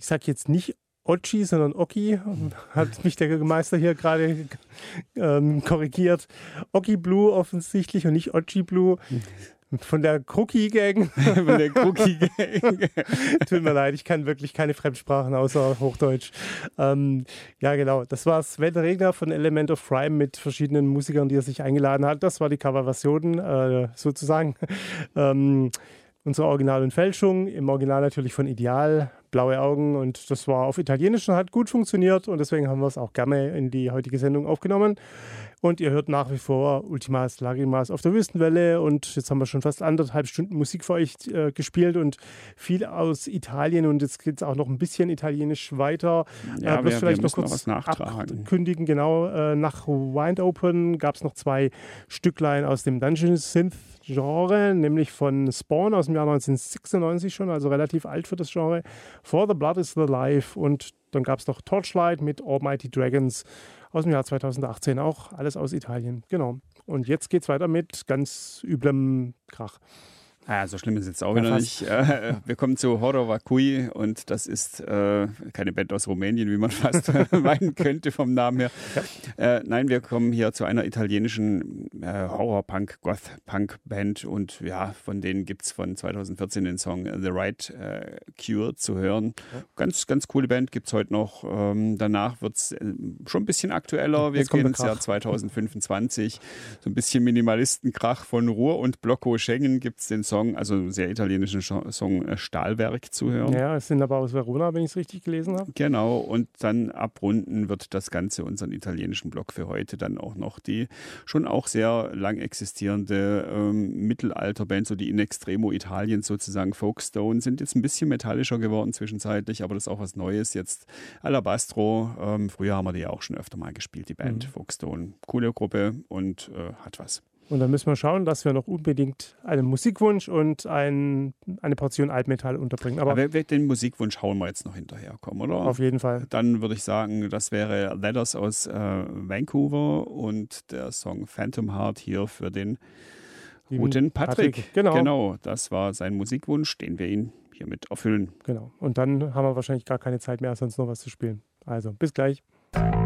ich sage jetzt nicht Ochi, sondern Oki, hat mich der Meister hier gerade korrigiert. Oki Blue offensichtlich und nicht Ochi Blue. Von der Cookie Gang. Von der Cookie Gang. Tut mir leid, ich kann wirklich keine Fremdsprachen außer Hochdeutsch. Ja, genau. Das war Sven Regner von Element of Crime mit verschiedenen Musikern, die er sich eingeladen hat. Das war die Coverversion sozusagen. Unsere Original und Fälschung. Im Original natürlich von Ideal. Blaue Augen. Und das war auf Italienisch und hat gut funktioniert. Und deswegen haben wir es auch gerne in die heutige Sendung aufgenommen. Und ihr hört nach wie vor Ultimas Lagrimas auf der Wüstenwelle. Und jetzt haben wir schon fast 1,5 Stunden Musik für euch gespielt und viel aus Italien. Und jetzt geht es auch noch ein bisschen italienisch weiter. Ja, wir vielleicht noch kurz nachtragen. Kündigen, genau. Nach Wind Open gab es noch 2 Stücklein aus dem Dungeon Synth Genre, nämlich von Spawn aus dem Jahr 1996 schon, also relativ alt für das Genre. For the Blood is the Life. Und dann gab es noch Torchlight mit Almighty Dragons aus dem Jahr 2018, auch alles aus Italien. Genau. Und jetzt geht's weiter mit ganz üblem Krach. Ah, so schlimm ist es jetzt auch wieder nicht. Wir kommen zu Horror Vacui und das ist keine Band aus Rumänien, wie man fast meinen könnte vom Namen her. Ja. Nein, wir kommen hier zu einer italienischen Horror-Punk-Goth-Punk-Band und ja, von denen gibt es von 2014 den Song The Right Cure zu hören. Ja. Ganz, ganz coole Band, gibt es heute noch. Danach wird es schon ein bisschen aktueller. Wir gehen ins Jahr 2025. So ein bisschen Minimalistenkrach von Ruhr und Blocko Schengen gibt es den Song, also sehr italienischen Song Stahlwerk zu hören. Ja, es sind aber aus Verona, wenn ich es richtig gelesen habe. Genau, und dann abrunden wird das Ganze unseren italienischen Block für heute dann auch noch die schon auch sehr lang existierende Mittelalterband, so die In Extremo Italien sozusagen, Folkstone, sind jetzt ein bisschen metallischer geworden zwischenzeitlich, aber das ist auch was Neues jetzt. Alabastro, früher haben wir die ja auch schon öfter mal gespielt, die Band Folkstone. Coole Gruppe und hat was. Und dann müssen wir schauen, dass wir noch unbedingt einen Musikwunsch und eine Portion Altmetall unterbringen. Aber den Musikwunsch hauen wir jetzt noch hinterher, kommen, oder? Auf jeden Fall. Dann würde ich sagen, das wäre Letters aus Vancouver und der Song Phantom Heart hier für den guten Patrick. Genau, das war sein Musikwunsch, den wir ihn hiermit erfüllen. Genau. Und dann haben wir wahrscheinlich gar keine Zeit mehr, sonst noch was zu spielen. Also, bis gleich.